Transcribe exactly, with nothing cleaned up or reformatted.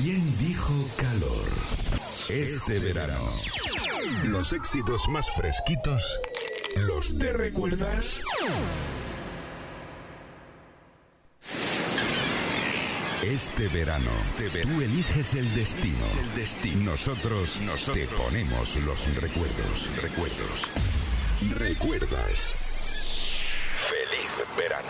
¿Quién dijo calor? Este verano, los éxitos más fresquitos, ¿los te recuerdas? Este verano, este verano, tú eliges el destino. El destino. Nosotros, nosotros te ponemos los recuerdos, recuerdos. ¿Recuerdas? Feliz verano.